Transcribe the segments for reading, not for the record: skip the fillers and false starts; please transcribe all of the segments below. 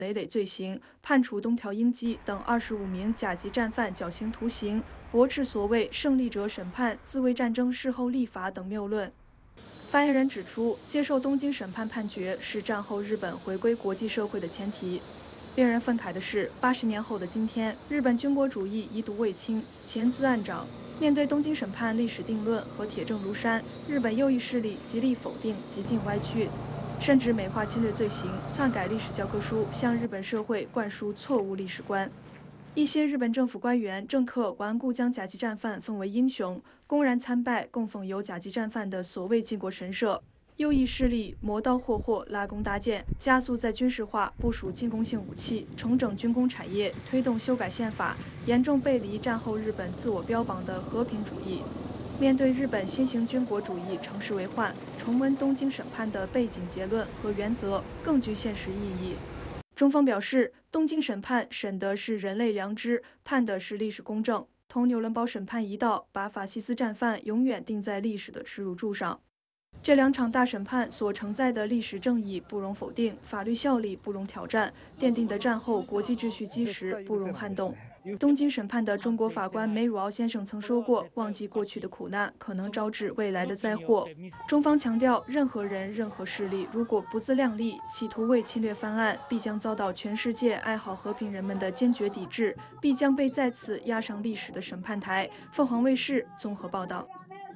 累累罪行，判处东条英机等25名甲级战犯绞刑徒刑，驳斥所谓胜利者审判、自卫战争事后立法等谬论。发言人指出，接受东京审判判决是战后日本回归国际社会的前提。令人愤慨的是，80年后的今天，日本军国主义遗毒未清，潜滋暗长。面对东京审判历史定论和铁证如山，日本右翼势力极力否定、极尽歪曲，甚至美化侵略罪行，篡改历史教科书，向日本社会灌输错误历史观。一些日本政府官员、政客顽固将甲级战犯奉为英雄，公然参拜供奉有甲级战犯的所谓靖国神社。右翼势力磨刀霍霍、拉弓搭箭，加速在军事化部署进攻性武器，重整军工产业，推动修改宪法，严重背离战后日本自我标榜的和平主义。面对日本新型军国主义乘势为患，重温东京审判的背景结论和原则更具现实意义。中方表示，东京审判审的是人类良知，判的是历史公正，同纽伦堡审判一道，把法西斯战犯永远钉在历史的耻辱柱上。这2场大审判所承载的历史正义不容否定，法律效力不容挑战，奠定的战后国际秩序基石不容撼动。东京审判的中国法官梅汝敖先生曾说过：“忘记过去的苦难，可能招致未来的灾祸。”中方强调，任何人、任何势力如果不自量力，企图为侵略翻案，必将遭到全世界爱好和平人们的坚决抵制，必将被再次押上历史的审判台。凤凰卫视综合报道。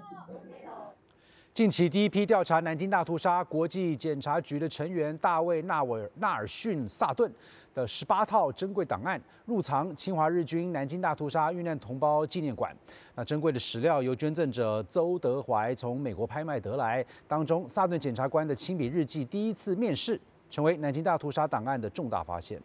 近期第一批调查南京大屠杀国际检察局的成员大卫·纳尔逊·萨顿的18套珍贵档案入藏侵华日军南京大屠杀遇难同胞纪念馆。那珍贵的史料由捐赠者邹德怀从美国拍卖得来，当中萨顿检察官的亲笔日记第一次面世，成为南京大屠杀档案的重大发现。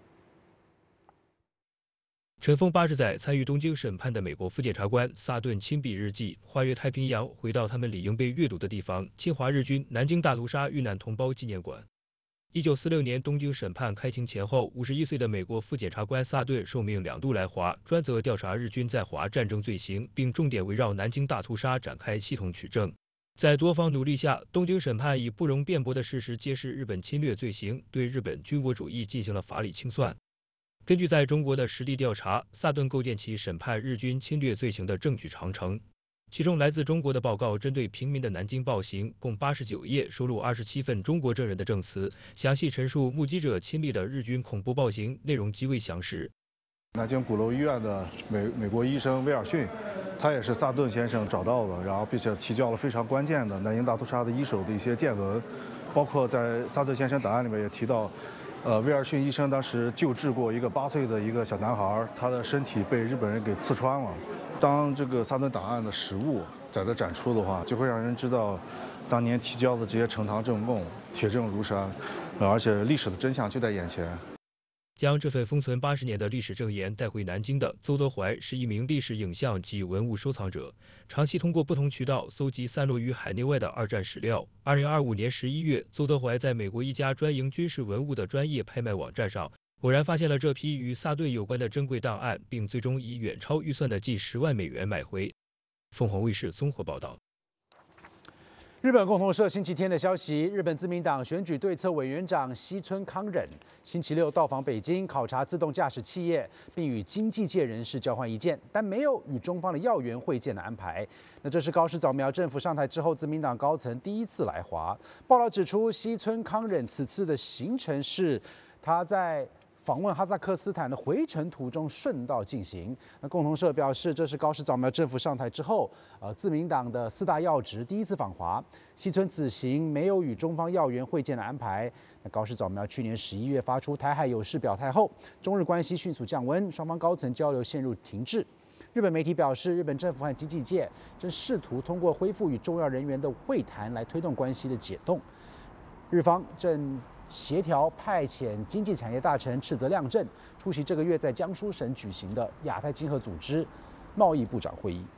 尘封80载，参与东京审判的美国副检察官萨顿亲笔日记，跨越太平洋，回到他们理应被阅读的地方——侵华日军南京大屠杀遇难同胞纪念馆。1946年东京审判开庭前后，51岁的美国副检察官萨顿受命2度来华，专责调查日军在华战争罪行，并重点围绕南京大屠杀展开系统取证。在多方努力下，东京审判以不容辩驳的事实揭示日本侵略罪行，对日本军国主义进行了法理清算。根据在中国的实地调查，萨顿构建起审判日军侵略罪行的证据长城。其中来自中国的报告针对平民的南京暴行共89页，收录27份中国证人的证词，详细陈述目击者亲历的日军恐怖暴行，内容极为详实。 南京鼓楼医院的美国医生威尔逊，他也是萨顿先生找到的，然后并且提交了非常关键的南京大屠杀的一手的一些见闻，包括在萨顿先生档案里面也提到。威尔逊医生当时救治过一个8岁的一个小男孩，他的身体被日本人给刺穿了。当这个萨顿档案的实物在这展出的话，就会让人知道当年提交的这些呈堂证供铁证如山，而且历史的真相就在眼前。 将这份封存80年的历史证言带回南京的邹德怀是一名历史影像及文物收藏者，长期通过不同渠道搜集散落于海内外的2战史料。2025年11月，邹德怀在美国一家专营军事文物的专业拍卖网站上，偶然发现了这批与萨顿有关的珍贵档案，并最终以远超预算的近10万美元买回。凤凰卫视综合报道。 日本共同社星期天的消息，日本自民党选举对策委员长西村康稔星期六到访北京，考察自动驾驶企业，并与经济界人士交换意见，但没有与中方的要员会见的安排。那这是高市早苗政府上台之后，自民党高层第一次来华。报道指出，西村康稔此次的行程是他在访问哈萨克斯坦的回程途中顺道进行。那共同社表示，这是高市早苗政府上台之后，自民党的4大要职第一次访华。西村此行没有与中方要员会见的安排。那高市早苗去年11月发出台海有事表态后，中日关系迅速降温，双方高层交流陷入停滞。日本媒体表示，日本政府和经济界正试图通过恢复与重要人员的会谈来推动关系的解冻。日方正协调派遣经济产业大臣赤泽亮正出席这个月在江苏省举行的亚太经合组织贸易部长会议。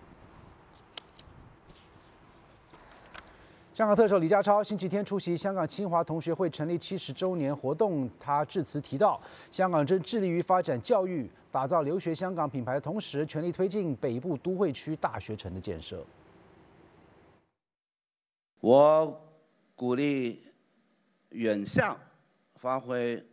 香港特首李家超星期天出席香港清华同学会成立70周年活动，他致辞提到，香港正致力于发展教育，打造留学香港品牌的同时，全力推进北部都会区大学城的建设。 我鼓励院校发挥